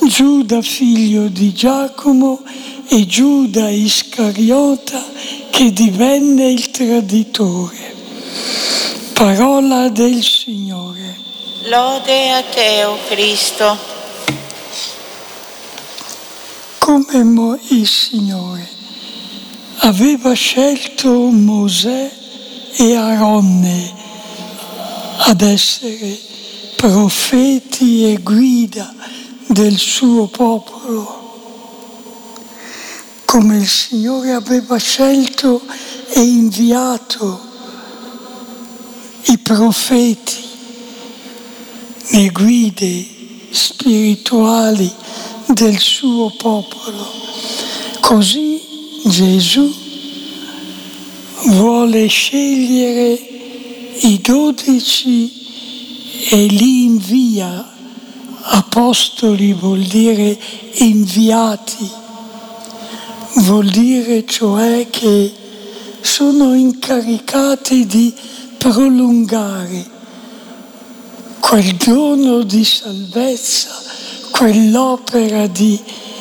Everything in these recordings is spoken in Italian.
Giuda figlio di Giacomo e Giuda Iscariota che divenne il traditore. Parola del Signore. Lode a te, o Cristo. Come il Signore aveva scelto Mosè e Aronne ad essere profeti e guida del suo popolo, come il Signore aveva scelto e inviato i profeti, le guide spirituali del suo popolo, così Gesù vuole scegliere i 12 e li invia. Apostoli vuol dire inviati, vuol dire cioè che sono incaricati di prolungare quel dono di salvezza, quell'opera di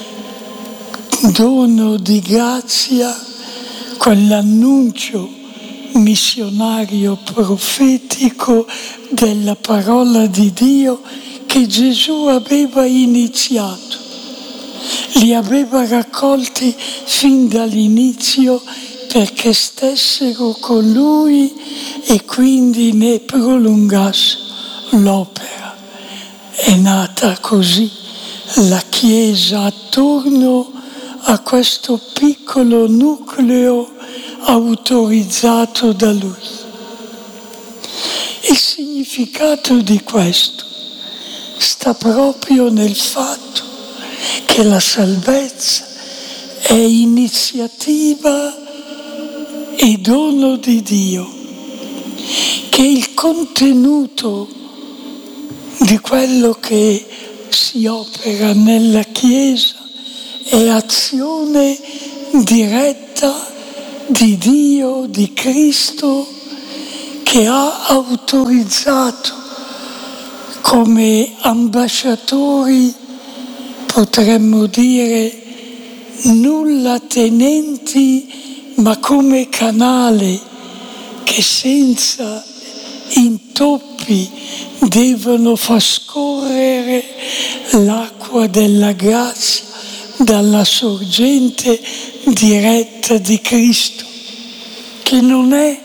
dono di grazia, quell'annuncio missionario profetico della parola di Dio che Gesù aveva iniziato, li aveva raccolti fin dall'inizio perché stessero con Lui e quindi ne prolungasse l'opera. È nata così la Chiesa attorno a questo piccolo nucleo autorizzato da Lui. Il significato di questo sta proprio nel fatto che la salvezza è iniziativa e dono di Dio, che il contenuto di quello che si opera nella Chiesa è azione diretta di Dio, di Cristo, che ha autorizzato come ambasciatori, potremmo dire, nulla tenenti, ma come canale che senza intoppi devono far scorrere l'acqua della grazia dalla sorgente diretta di Cristo, che non è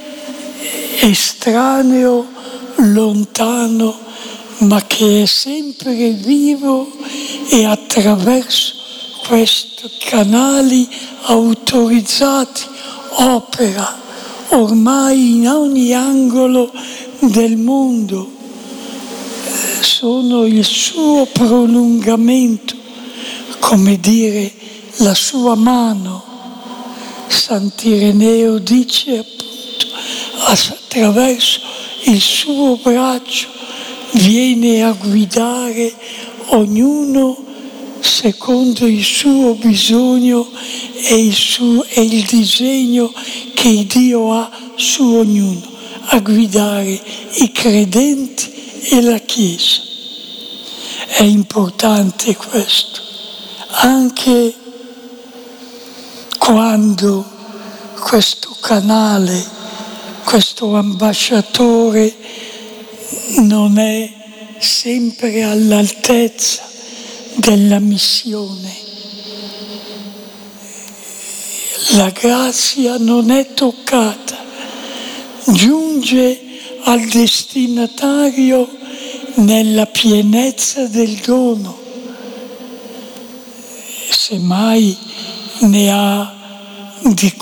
estraneo, lontano, ma che è sempre vivo e attraverso questi canali autorizzati opera ormai in ogni angolo del mondo. Sono il suo prolungamento, come dire la sua mano. Sant'Ireneo dice appunto, attraverso il suo braccio viene a guidare ognuno secondo il suo bisogno e il disegno che Dio ha su ognuno, a guidare i credenti e la Chiesa. È importante questo, anche quando questo canale, questo ambasciatore non è sempre all'altezza della missione. La grazia non è toccata, giunge al destinatario nella pienezza del dono. Semmai ne ha di